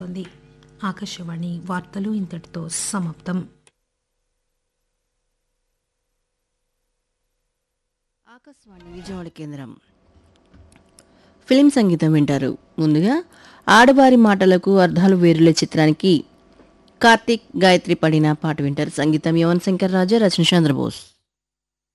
పేర్కొంది. ఆకాశవాణి వార్తలు ఇంతటితో సమాప్తం. ఆకాశవాణి విజయవాడ కేంద్రం. ఫిలిం సంగీతం వింటారు. ముందుగా ఆడవారి మాటలకు అర్థాలు వేరులే చిత్రానికి కార్తీక్ గాయత్రి పడిన పాట వింటారు. సంగీతం యువన్ శంకర్ రాజా, రచన చంద్రబోస్.